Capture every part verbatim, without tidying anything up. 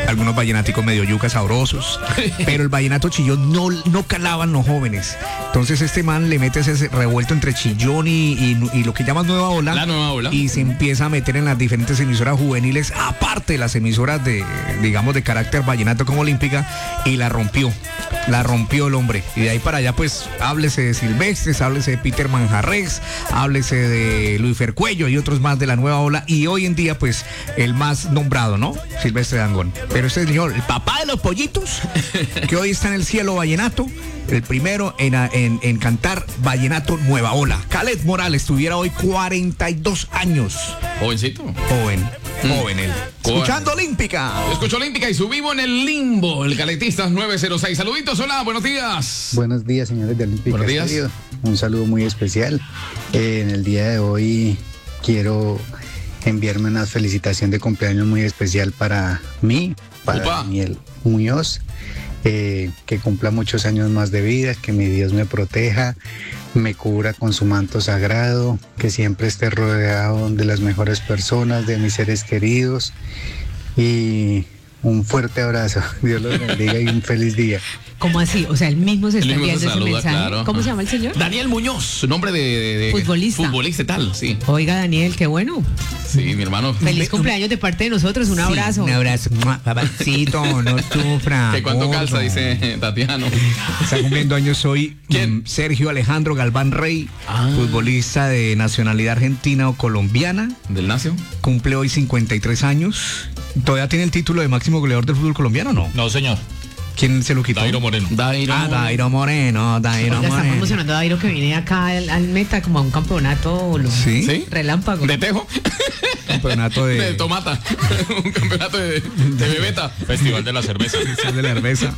algunos vallenáticos medio yucas sabrosos, pero el vallenato chillón no, no calaban los jóvenes. Entonces este man le mete ese revuelto entre chillón y, y, y lo que llaman nueva ola. La nueva ola. Y se empieza a meter en las diferentes emisoras juveniles, aparte de las emisoras de, digamos, de carácter vallenato como Olímpica, y la rompió. La rompió el hombre. Y de ahí para allá, pues, háblese de Silvestres, háblese de Peter Manjarres, háblese de Luis Fercuello y otros más de la nueva ola. Y hoy en día, pues, el más nombrado, ¿no? Silvestre Dangond. Pero este señor, el papá de los pollitos, que hoy está en el cielo vallenato, el primero en, en, en cantar vallenato nueva ola. Khaled Morales tuviera hoy cuarenta y dos años. Jovencito. Joven. Joven él. Escuchando Olímpica. Escucho Olímpica y su vivo en el limbo. El Caletistas nueve cero seis. Saluditos, hola, buenos días. Buenos días, señores de Olímpica. Buenos días. Querido. Un saludo muy especial. Eh, en el día de hoy quiero enviarme una felicitación de cumpleaños muy especial para mí, para Upa. Daniel Muñoz. Eh, que cumpla muchos años más de vida, que mi Dios me proteja, me cubra con su manto sagrado, que siempre esté rodeado de las mejores personas, de mis seres queridos, y un fuerte abrazo. Dios los bendiga y un feliz día. ¿Cómo así? O sea, él mismo se Él está mismo se enviando ese saluda, mensaje. claro. ¿Cómo se llama el señor? Daniel Muñoz, su nombre de, de, de Futbolista. Futbolista y tal, sí. Oiga, Daniel, qué bueno. Sí, mi hermano. Feliz cumpleaños de parte de nosotros, un abrazo. Sí, un abrazo. Papacito, no sufra. Que cuánto gordo. calza, dice Tatiano. Está cumpliendo años hoy. ¿Quién? mm, Sergio Alejandro Galván Rey, Ah. futbolista de nacionalidad argentina o colombiana. ¿Del Nacio? Cumple hoy cincuenta y tres años. ¿Todavía tiene el título de máximo goleador del fútbol colombiano o no? No, señor. ¿Quién se lo quitó? Dairo Moreno. Dairo. Ah, Dairo Moreno, Dairo Oiga, está Moreno. promocionando a Dairo que viene acá al, al Meta como a un campeonato lo- ¿Sí? ¿Sí? relámpago. De Tejo. Campeonato de... De Tomata. Un campeonato de, de Bebeta. Festival de la cerveza. de la cerveza.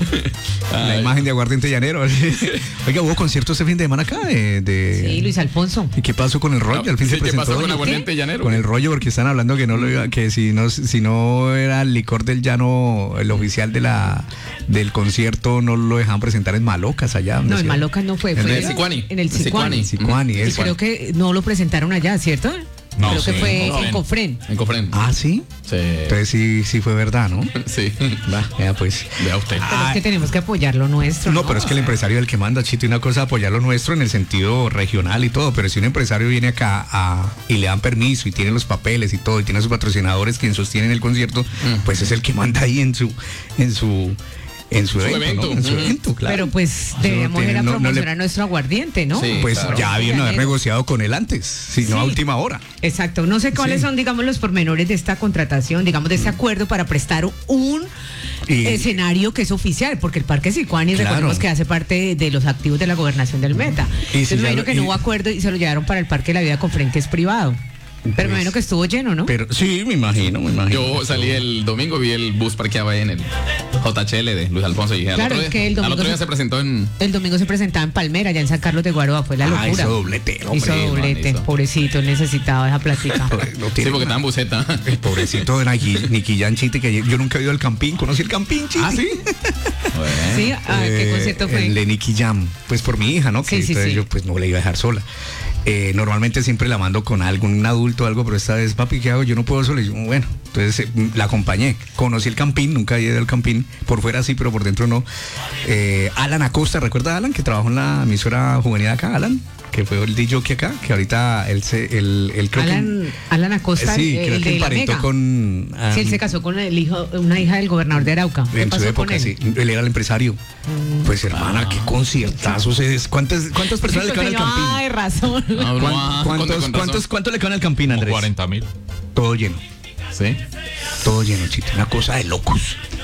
La Ay. imagen de aguardiente llanero. Oiga, hubo concierto este fin de semana acá de... de- Sí, Luis Alfonso. ¿Y qué pasó con el rollo? Al fin Sí, se ¿qué presentó. pasó con ¿no? Aguardiente Llanero? Con el rollo, porque están hablando que no lo iba, que si no, si no era el licor del llano, el oficial de la del concierto, no lo dejaban presentar en Malocas allá. No, en decía. Malocas no fue. En fue el Sicuani. En el Sicuani. Sicuani, Y eso. creo que no lo presentaron allá, ¿cierto? No, creo que sí, fue en en Cofren. En Cofren. Ah, ¿sí? Sí. Entonces sí, sí fue verdad, ¿no? Sí. Va, ya pues. Vea usted. Pero es que tenemos que apoyar lo nuestro. No, pero es que el empresario es el que manda, Chito, y una cosa es apoyar lo nuestro en el sentido regional y todo, pero si un empresario viene acá a, y le dan permiso y tiene los papeles y todo, y tiene a sus patrocinadores quien sostienen el concierto, pues es el que manda ahí en su, en su, en su, Su evento, evento. ¿no? En su Mm. evento, claro. Pero pues deberíamos tiene- ir a no- no le- promocionar nuestro aguardiente, ¿no? Sí. Pues claro. ya habían haber Llanero. negociado con él antes, si no a Sí. última hora. Exacto. No sé cuáles Sí. son, digamos, los pormenores de esta contratación, digamos, de este acuerdo para prestar un Y- escenario que es oficial, porque el Parque Sicuani, Claro. recordemos que hace parte de, de los activos de la gobernación del Meta. Y si Entonces me ya imagino lo- que no y- hubo acuerdo y se lo llevaron para el Parque de la Vida Cofren, que es privado. Pero Pues- me imagino que estuvo lleno, ¿no? Pero sí, me imagino, me imagino. Yo salí el domingo, vi el bus parqueado ahí en el J H L de Luis Alfonso y dije, al Claro, otro es día, que el al domingo otro día se- se presentó en... El domingo se presentaba en Palmera, allá en San Carlos de Guaroa, fue la Ah, locura. hizo doblete, el hombre, Hizo doblete, man, hizo. pobrecito, él necesitaba esa plática. No Sí, tiene porque estaba nada. en buseta. El pobrecito de Niki- Nicky Jam Chite, que yo nunca he ido al Campín, conocí el Campín, Chite. Ah, ¿sí? Bueno. ¿Sí? Ah, ¿qué Eh, concierto fue? El de Nicky Jam, pues por mi hija, ¿no? Que Sí, sí, entonces sí. yo pues no la iba a dejar sola. Eh, normalmente siempre la mando con algún adulto o algo, pero esta vez, papi, ¿qué hago? Yo no puedo solo. Y yo, bueno, entonces eh, la acompañé. Conocí el Campín, nunca he ido al Campín. Por fuera sí, pero por dentro no. Eh, Alan Acosta, ¿recuerda a Alan que trabajó en la emisora juvenil acá? Alan, que fue el D J acá, que ahorita él se, él, él creo Alan, Alan que, Acosta, sí, el, creo el que de la emparentó Mega. con Sí, él ah, se casó con el hijo, una hija del gobernador de Arauca. ¿Qué en pasó su con época, él? sí. Él era el empresario. Pues hermana, qué conciertazos es. ¿Cuántas, cuántas personas le caben al Campín? Ay, razón. Ah, ¿Cuán- no, ¿Cuántos, con- con cuántos, razón. cuántos le caben al Campín, Como Andrés? cuarenta mil. Todo lleno, Sí. todo lleno, Chito. Una cosa de locos.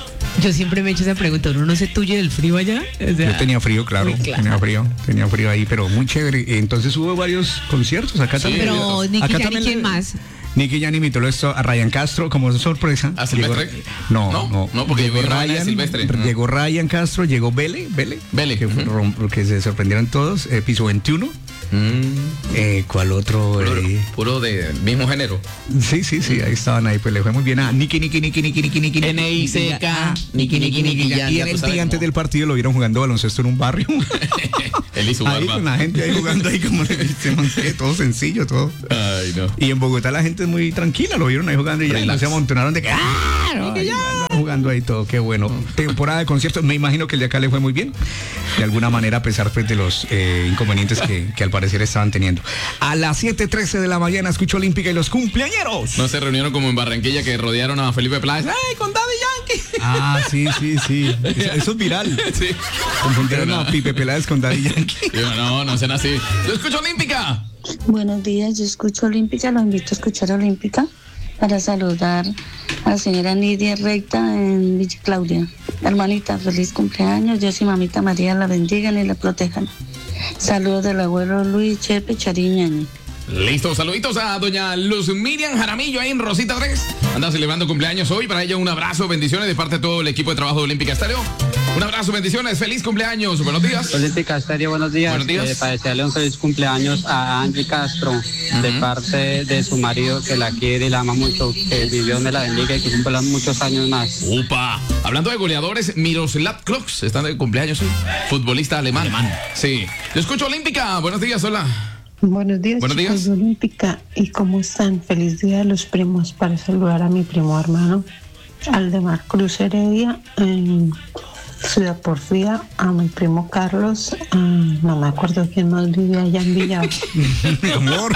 Yo siempre me he hecho esa pregunta, ¿uno no se tuye del frío allá? O sea, Yo tenía frío, claro, Uy, claro. tenía frío, tenía frío ahí, pero muy chévere. Entonces hubo varios conciertos acá también. Pero Nicky Acá Jam, ¿y también quién le- más? Nicky Jam invitó esto a Ryan Castro como sorpresa. ¿A Silvestre? Llegó- No, No, no, no, porque llegó yo vi Ryan Ryan, Silvestre. llegó Ryan Castro, llegó Vele, Vele, Vele, que, fue ujú. rom- que se sorprendieron todos, eh, piso veintiuno. Mm, Eh, ¿Cuál otro? puro, Eh, puro de mismo género. Sí, sí, sí, ahí estaban ahí, pues le fue muy bien a Nicky, Nicky, Nicky, Nicky, Nicky, Nicky, N I C K, Nicky, Nicky, Nicky, ya, Y ya en tú el sabes día antes cómo. del partido lo vieron jugando baloncesto en un barrio. Él y su Ahí barba. con la gente ahí jugando ahí como le dice, man, que todo sencillo, todo. Ay, no. Y en Bogotá la gente es muy tranquila, lo vieron ahí jugando y ya Relax. no se amontonaron de que ¡ah! Nicky Jam! jugando ahí todo, qué bueno. Temporada de conciertos, me imagino que el de acá le fue muy bien, de alguna manera, a pesar pues, de los eh, inconvenientes que, que al parecer estaban teniendo. A las siete trece de la mañana escucho Olímpica y los cumpleañeros. No se reunieron como en Barranquilla que rodearon a Felipe Pláez. ¡Ay, con Daddy Yankee! Ah, sí, sí, sí. Eso, eso es viral. Sí. Confundieron a Pipe Peláez con Daddy Yankee. Yo, no, no sean así. Yo escucho Olímpica. Buenos días, yo escucho Olímpica, lo invito a escuchar Olímpica para saludar a la señora Nidia Recta en Villa Claudia. Hermanita, feliz cumpleaños, Dios y mamita María la bendigan y la protejan. Saludos del abuelo Luis Chepe Chariñañi. Listo, saluditos a doña Luz Miriam Jaramillo ahí en Rosita tres. Anda celebrando cumpleaños hoy. Para ella un abrazo, bendiciones de parte de todo el equipo de trabajo de Olímpica Estéreo. Un abrazo, bendiciones, feliz cumpleaños, buenos días. Olímpica Estéreo, buenos días. Buenos días. Eh, para desearle un feliz cumpleaños a Angie Castro, uh-huh. de parte de su marido que la quiere y la ama mucho, que Dios me la bendiga y que cumpla muchos años más. Upa. Hablando de goleadores, Miroslav Klose está de cumpleaños hoy. Futbolista alemán. alemán. Sí. Yo escucho Olímpica, buenos días, hola. Buenos días, Buenos chicos días. de Olímpica. ¿Y cómo están? Feliz día de los primos para saludar a mi primo hermano Aldemar Cruz Heredia en Ciudad Porfía, a mi primo Carlos, a, no me acuerdo quién más vive allá en Villavo. Mi amor.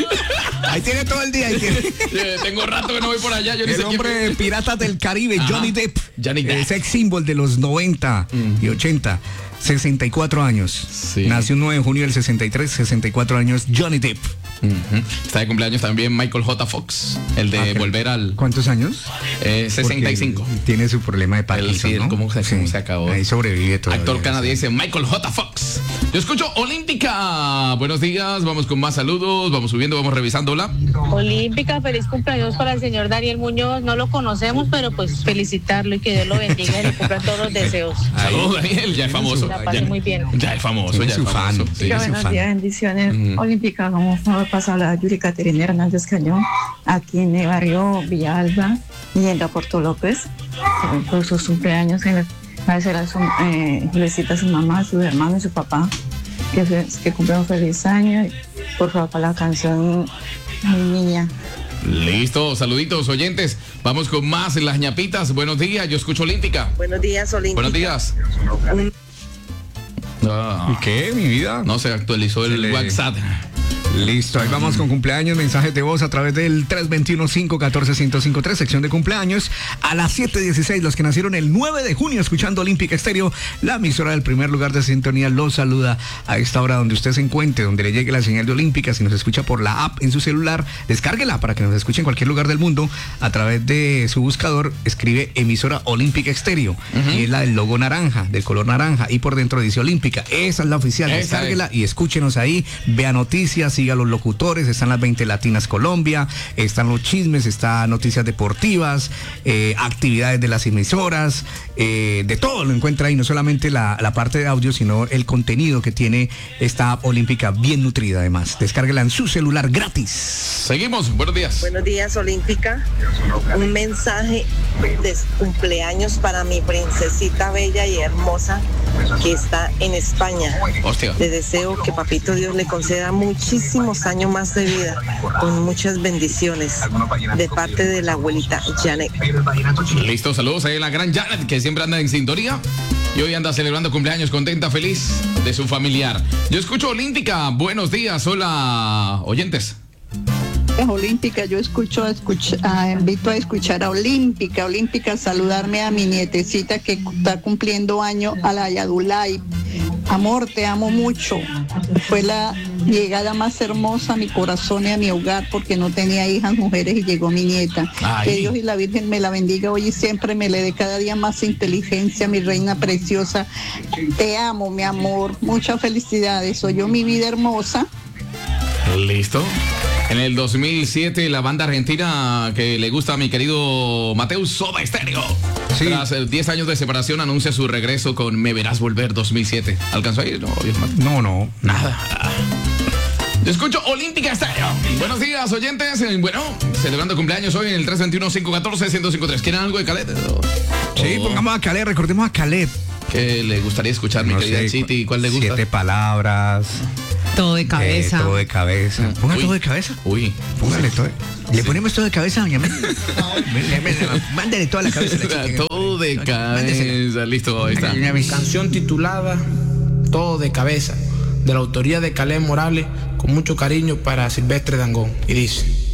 Ahí tiene todo el día. Ahí tiene. Eh, tengo rato que no voy por allá. Yo ni El sé hombre quién... de Piratas del Caribe, Ajá. Johnny Depp. Johnny Depp. El sex symbol de los noventa Mm. y ochenta. sesenta y cuatro años. Sí. Nació el nueve de junio del sesenta y tres, sesenta y cuatro años, Johnny Depp. Uh-huh. Está de cumpleaños también Michael J. Fox, el de Ah, pero- volver al ¿Cuántos años? eh, sesenta y cinco. Porque tiene su problema de Parkinson, sí, el ¿no? cómo se- cómo se acabó. Ahí sobrevive todavía. Actor canadiense Michael J. Fox. Yo escucho Olímpica. Buenos días, vamos con más saludos, vamos subiendo, vamos revisando. Hola. Olímpica, feliz cumpleaños para el señor Daniel Muñoz. No lo conocemos, pero pues felicitarlo y que Dios lo bendiga y le cumpla todos los deseos. Saludos, Daniel, ya es famoso. La pase Ya, muy bien. ya es famoso, Tiene ya su es famoso. fan. Sí. Tiene su Buenos fan. días, bendiciones. Mm. Olímpica, como fue pasar la Yuri Caterina Hernández Cañón, aquí en el barrio Villalba, yendo a Puerto López, por sus cumpleaños, que agradecer a su, eh, felicita a su mamá, a su hermano y su papá, que, que cumplen un feliz año. Y por favor, para la canción Mi Niña. Listo, saluditos, oyentes. Vamos con más en las ñapitas. Buenos días, yo escucho Olímpica. Buenos días, Olímpica. Buenos días. Ah, ¿Y qué, mi vida? no se actualizó el Se le- WhatsApp. Listo, ahí vamos con cumpleaños, mensajes de voz a través del tres dos uno, cinco uno cuatro, uno cero cinco tres, sección de cumpleaños. A las siete dieciséis, los que nacieron el nueve de junio escuchando Olímpica Estéreo, la emisora del primer lugar de sintonía los saluda a esta hora donde usted se encuentre, donde le llegue la señal de Olímpica. Si nos escucha por la app en su celular, descárguela para que nos escuche en cualquier lugar del mundo. A través de su buscador, escribe emisora Olímpica Estéreo, uh-huh. y es la del logo naranja, del color naranja, y por dentro dice Olímpica. Esa es la oficial, Esa descárguela es. y escúchenos ahí, vea noticias, siga a los locutores, están las veinte Latinas Colombia, están los chismes, están noticias deportivas, eh, actividades de las emisoras, eh, de todo lo encuentra ahí, no solamente la, la parte de audio, sino el contenido que tiene esta app Olímpica, bien nutrida además. Descárguela en su celular gratis. Seguimos, buenos días. Buenos días, Olímpica. Un mensaje de cumpleaños para mi princesita bella y hermosa que está en España. Hostia. Le deseo que Papito Dios le conceda muchísimos años más de vida, con muchas bendiciones, de parte de la abuelita Janet. Listo, saludos ahí a la gran Janet, que siempre anda en sintonía y hoy anda celebrando cumpleaños, contenta, feliz de su familiar. Yo escucho Olímpica, buenos días, hola, oyentes. Olímpica, yo escucho, escucha, ah, invito a escuchar a Olímpica, Olímpica, saludarme a mi nietecita que está cumpliendo año, a la Yadulay. Amor, te amo mucho. Fue la llegada más hermosa a mi corazón y a mi hogar porque no tenía hijas mujeres y llegó mi nieta. Ay. Que Dios y la Virgen me la bendiga hoy y siempre, me le dé cada día más inteligencia, mi reina preciosa. Te amo, mi amor. Muchas felicidades. Soy yo, mi vida hermosa. Listo. En el dos mil siete, la banda argentina que le gusta a mi querido Mateus, Soda Stereo. Sí. Tras diez años de separación, anuncia su regreso con Me Verás Volver dos mil siete. ¿Alcanzó ahí? No, Dios mío. No, no. Nada. Yo escucho Olímpica Stereo. Buenos días, oyentes. Bueno, celebrando cumpleaños hoy en el tres dos uno, cinco uno cuatro, uno cero cinco tres. ¿Quieren algo de Khaled? Sí, Oh. pongamos a Khaled, recordemos a Khaled. ¿Qué le gustaría escuchar, mi No querida sé, Chiti? ¿Cuál le gusta? Siete palabras. Todo de cabeza. Eh, todo de cabeza. Ponga Uy. todo de cabeza. Uy. Póngale todo. Le ponemos todo de cabeza, doña Meli. Mándale toda la cabeza a la chica. Todo de cabeza. Listo, ahí está. Canción titulada Todo de cabeza, de la autoría de Caleb Morales, con mucho cariño para Silvestre Dangond. Y dice: